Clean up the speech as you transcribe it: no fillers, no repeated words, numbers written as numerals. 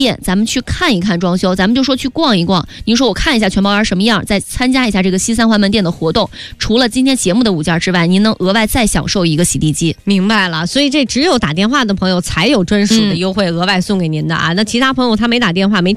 店，咱们去看一看装修，咱们就说去逛一逛。您说我看一下全包园什么样，再参加一下这个西三环门店的活动。除了今天节目的5件之外，您能额外再享受一个洗地机。 明白了，所以这只有打电话的朋友才有专属的优惠额外送给您的啊。那其他朋友他没打电话没